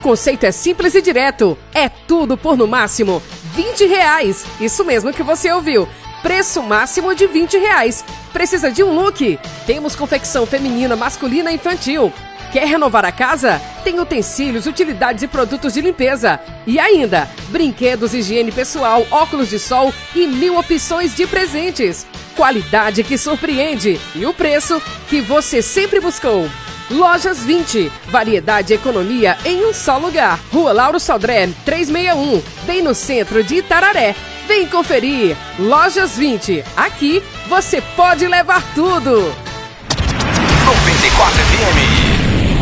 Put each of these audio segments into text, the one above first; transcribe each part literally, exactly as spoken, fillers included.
Conceito é simples e direto. É tudo por no máximo vinte reais. Isso mesmo que você ouviu. Preço máximo de vinte reais. Precisa de um look? Temos confecção feminina, masculina e infantil. Quer renovar a casa? Tem utensílios, utilidades e produtos de limpeza. E ainda, brinquedos, higiene pessoal, óculos de sol e mil opções de presentes. Qualidade que surpreende e o preço que você sempre buscou. Lojas vinte. Variedade e economia em um só lugar. Rua Lauro Sodré, trezentos e sessenta e um. Bem no centro de Itararé. Vem conferir. Lojas vinte. Aqui você pode levar tudo. noventa e quatro F M.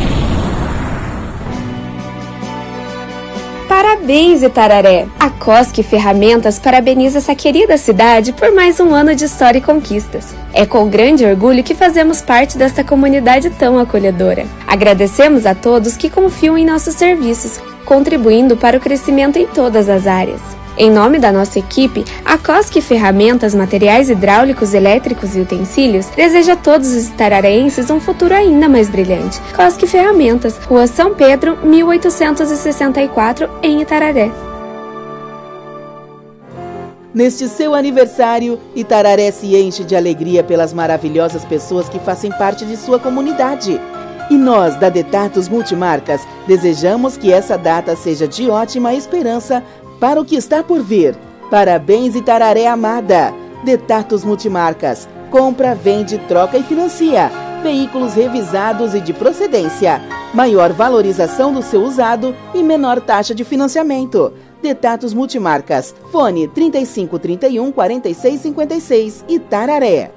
Parabéns, Itararé! A Cosque Ferramentas parabeniza essa querida cidade por mais um ano de história e conquistas. É com grande orgulho que fazemos parte desta comunidade tão acolhedora. Agradecemos a todos que confiam em nossos serviços, contribuindo para o crescimento em todas as áreas. Em nome da nossa equipe, a Cosque Ferramentas, Materiais Hidráulicos, Elétricos e Utensílios deseja a todos os itarareenses um futuro ainda mais brilhante. Cosque Ferramentas, Rua São Pedro, mil oitocentos e sessenta e quatro, em Itararé. Neste seu aniversário, Itararé se enche de alegria pelas maravilhosas pessoas que fazem parte de sua comunidade. E nós, da Detatos Multimarcas, desejamos que essa data seja de ótima esperança para o que está por vir. Parabéns, Itararé amada! Detatos Multimarcas. Compra, vende, troca e financia. Veículos revisados e de procedência. Maior valorização do seu usado e menor taxa de financiamento. Detatos Multimarcas. Fone trinta e cinco, trinta e um, quarenta e seis, cinquenta e seis. Itararé.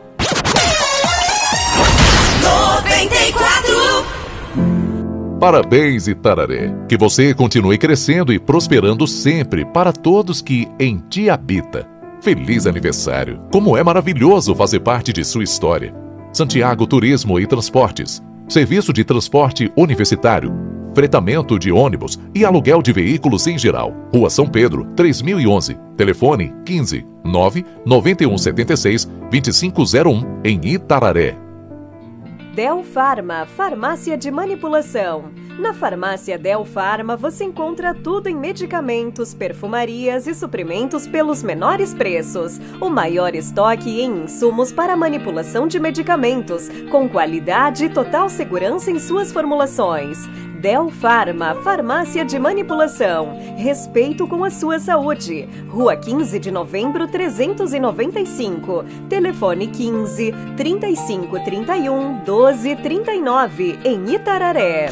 noventa e quatro. Parabéns, Itararé. Que você continue crescendo e prosperando sempre para todos que em ti habita. Feliz aniversário. Como é maravilhoso fazer parte de sua história. Santiago Turismo e Transportes. Serviço de transporte universitário, fretamento de ônibus e aluguel de veículos em geral. Rua São Pedro, três mil e onze. Telefone quinze, nove, nove um sete seis, dois cinco zero um, em Itararé. Del Farma, farmácia de manipulação. Na farmácia Del Farma você encontra tudo em medicamentos, perfumarias e suprimentos pelos menores preços. O maior estoque em insumos para manipulação de medicamentos, com qualidade e total segurança em suas formulações. Del Farma, farmácia de manipulação. Respeito com a sua saúde. Rua quinze de novembro, trezentos e noventa e cinco. Telefone quinze, trinta e cinco, trinta e um, doze, trinta e nove, em Itararé.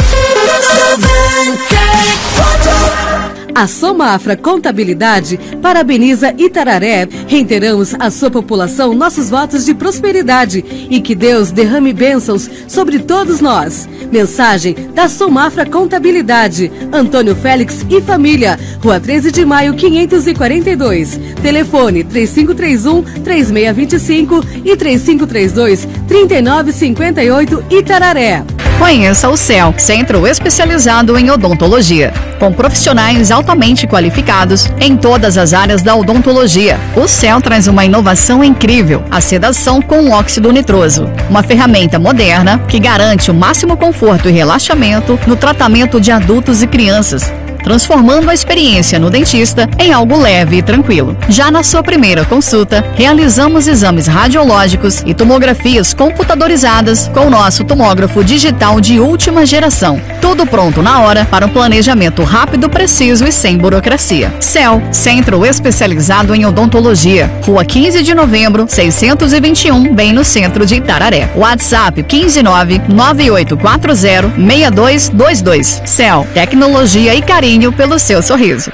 A Somafra Contabilidade parabeniza Itararé. Reiteramos à sua população nossos votos de prosperidade e que Deus derrame bênçãos sobre todos nós. Mensagem da Somafra Contabilidade. Antônio Félix e família. Rua treze de maio, quinhentos e quarenta e dois. Telefone três cinco três um, três seis dois cinco e três cinco três dois, três nove cinco oito, Itararé. Conheça o C E L, Centro Especializado em Odontologia, com profissionais altamente qualificados em todas as áreas da odontologia. O C E L traz uma inovação incrível, a sedação com óxido nitroso, uma ferramenta moderna que garante o máximo conforto e relaxamento no tratamento de adultos e crianças, transformando a experiência no dentista em algo leve e tranquilo. Já na sua primeira consulta, realizamos exames radiológicos e tomografias computadorizadas com o nosso tomógrafo digital de última geração. Tudo pronto na hora para um planejamento rápido, preciso e sem burocracia. C E L, Centro Especializado em Odontologia, Rua quinze de novembro, seiscentos e vinte e um, bem no centro de Itararé. WhatsApp quinze nove, nove oito quatro zero, seis dois dois dois. C E L, tecnologia e carinho pelo seu sorriso.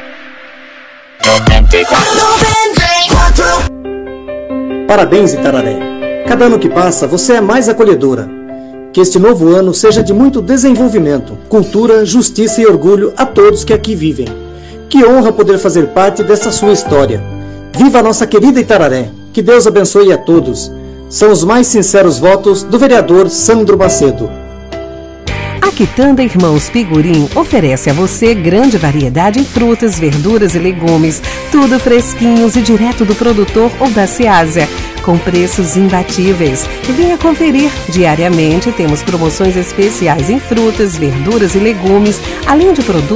Parabéns, Itararé. Cada ano que passa, você é mais acolhedora. Que este novo ano seja de muito desenvolvimento, cultura, justiça e orgulho a todos que aqui vivem. Que honra poder fazer parte dessa sua história. Viva a nossa querida Itararé. Que Deus abençoe a todos. São os mais sinceros votos do vereador Sandro Macedo. A Quitanda Irmãos Pigurim oferece a você grande variedade em frutas, verduras e legumes, tudo fresquinhos e direto do produtor ou da Ceasa, com preços imbatíveis. Venha conferir. Diariamente temos promoções especiais em frutas, verduras e legumes, além de produtos